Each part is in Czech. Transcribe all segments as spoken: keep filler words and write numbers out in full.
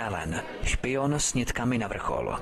Ellen, špion s nitkami na vrchol.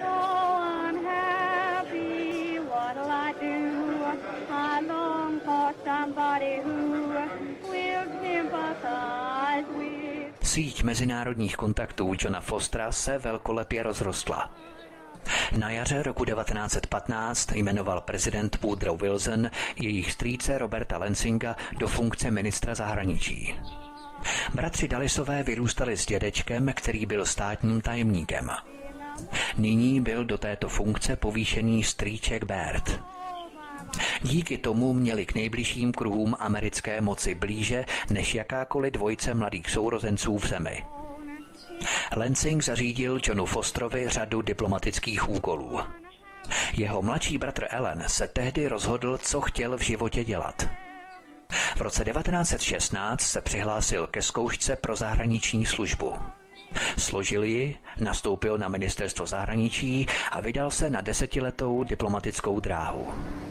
Síť mezinárodních kontaktů Johna Fostera se velkolepě rozrostla. Na jaře roku devatenáct set patnáct jmenoval prezident Woodrow Wilson jejich strýce Roberta Lansinga do funkce ministra zahraničí. Bratři Dullisové vyrůstali s dědečkem, který byl státním tajemníkem. Nyní byl do této funkce povýšený strýček Bert. Díky tomu měli k nejbližším kruhům americké moci blíže než jakákoliv dvojice mladých sourozenců v zemi. Lansing zařídil Johnu Fosterovi řadu diplomatických úkolů. Jeho mladší bratr Ellen se tehdy rozhodl, co chtěl v životě dělat. V roce devatenáct set šestnáct se přihlásil ke zkoušce pro zahraniční službu. Složil ji, nastoupil na ministerstvo zahraničí a vydal se na desetiletou diplomatickou dráhu.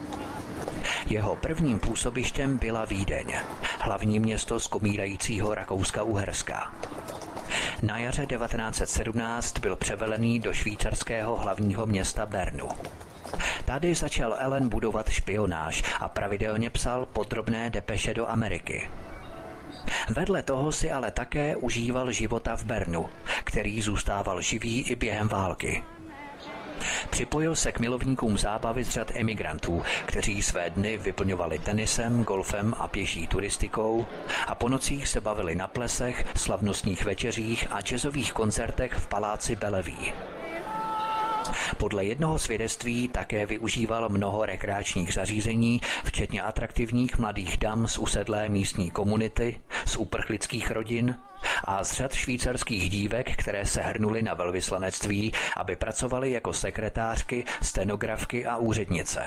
Jeho prvním působištěm byla Vídeň, hlavní město skomírajícího Rakouska-Uherska. Na jaře devatenáct set sedmnáct byl převelený do švýcarského hlavního města Bernu. Tady začal Ellen budovat špionáž a pravidelně psal podrobné depeše do Ameriky. Vedle toho si ale také užíval života v Bernu, který zůstával živý i během války. Připojil se k milovníkům zábavy z řad emigrantů, kteří své dny vyplňovali tenisem, golfem a pěší turistikou a po nocích se bavili na plesech, slavnostních večeřích a jazzových koncertech v paláci Bellevue. Podle jednoho svědectví také využíval mnoho rekreačních zařízení, včetně atraktivních mladých dam z usedlé místní komunity, z uprchlických rodin a z řad švýcarských dívek, které se hrnuly na velvyslanectví, aby pracovaly jako sekretářky, stenografky a úřednice.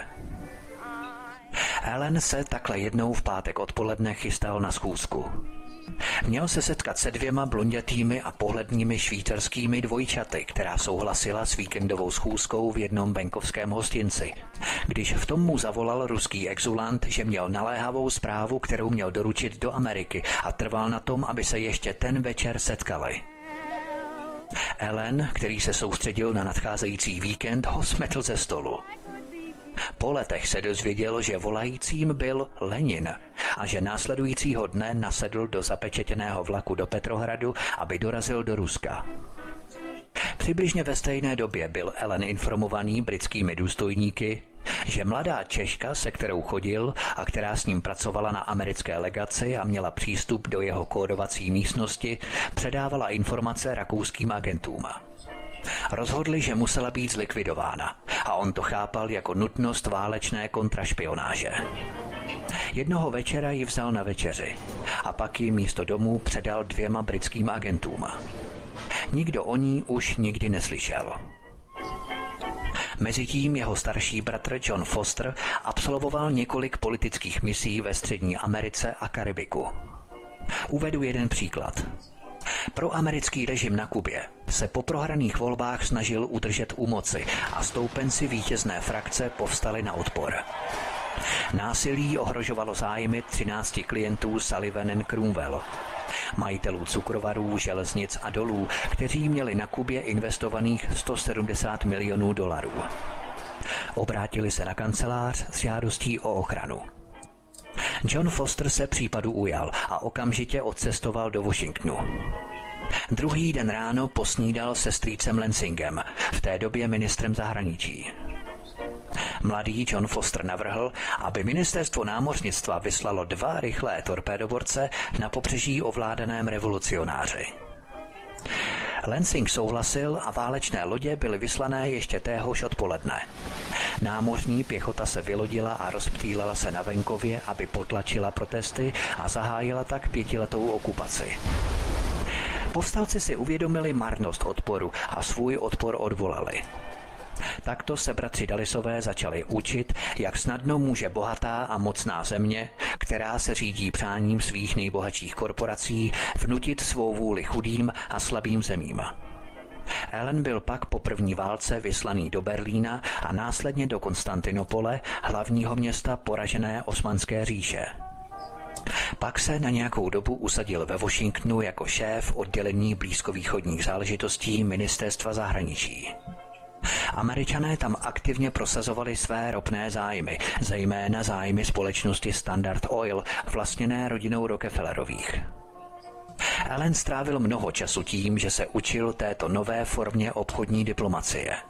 Ellen se takhle jednou v pátek odpoledne chystal na schůzku. Měl se setkat se dvěma blondětými a pohlednými švýcarskými dvojčaty, která souhlasila s víkendovou schůzkou v jednom venkovském hostinci. Když v tom mu zavolal ruský exulant, že měl naléhavou zprávu, kterou měl doručit do Ameriky a trval na tom, aby se ještě ten večer setkali. Ellen, který se soustředil na nadcházející víkend, ho smetl ze stolu. Po letech se dozvěděl, že volajícím byl Lenin a že následujícího dne nasedl do zapečetěného vlaku do Petrohradu, aby dorazil do Ruska. Přibližně ve stejné době byl Ellen informovaný britskými důstojníky, že mladá Češka, se kterou chodil a která s ním pracovala na americké legaci a měla přístup do jeho kódovací místnosti, předávala informace rakouským agentům. Rozhodli, že musela být zlikvidována a on to chápal jako nutnost válečné kontrašpionáže. Jednoho večera ji vzal na večeři a pak ji místo domů předal dvěma britským agentům. Nikdo o ní už nikdy neslyšel. Mezitím jeho starší bratr John Foster absolvoval několik politických misí ve Střední Americe a Karibiku. Uvedu jeden příklad. Pro americký režim na Kubě se po prohraných volbách snažil udržet u moci a stoupenci vítězné frakce povstali na odpor. Násilí ohrožovalo zájmy třinácti klientů Sullivan and Cromwell, majitelů cukrovarů, železnic a dolů, kteří měli na Kubě investovaných sto sedmdesát milionů dolarů. Obrátili se na kancelář s žádostí o ochranu. John Foster se případu ujal a okamžitě odcestoval do Washingtonu. Druhý den ráno posnídal se strýcem Lansingem, v té době ministrem zahraničí. Mladý John Foster navrhl, aby ministerstvo námořnictva vyslalo dva rychlé torpédoborce na pobřeží ovládaném revolucionáři. Lansing souhlasil a válečné lodě byly vyslané ještě téhož odpoledne. Námořní pěchota se vylodila a rozptýlila se na venkově, aby potlačila protesty a zahájila tak pětiletou okupaci. Povstalci si uvědomili marnost odporu a svůj odpor odvolali. Takto se bratři Dullisové začali učit, jak snadno může bohatá a mocná země, která se řídí přáním svých nejbohatších korporací, vnutit svou vůli chudým a slabým zemím. Ellen byl pak po první válce vyslaný do Berlína a následně do Konstantinopole, hlavního města poražené Osmanské říše. Pak se na nějakou dobu usadil ve Washingtonu jako šéf oddělení blízkovýchodních záležitostí ministerstva zahraničí. Američané tam aktivně prosazovali své ropné zájmy, zejména zájmy společnosti Standard Oil, vlastněné rodinou Rockefellerových. Allen strávil mnoho času tím, že se učil této nové formě obchodní diplomacie.